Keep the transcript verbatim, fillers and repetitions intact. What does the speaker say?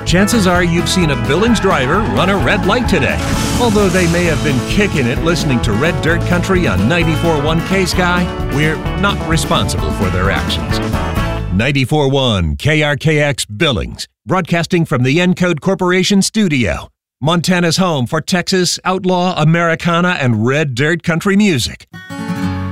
Chances are you've seen a Billings driver run a red light today. Although they may have been kicking it listening to Red Dirt Country on ninety-four point one K-Sky, we're not responsible for their actions. ninety-four point one K R K X Billings, broadcasting from the Encode Corporation studio. Montana's home for Texas, outlaw, Americana, and Red Dirt Country music.